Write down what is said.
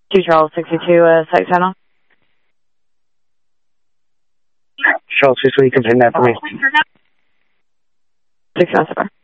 2 Charles 62, site channel. Charles 62, you can send that for me. 6 September.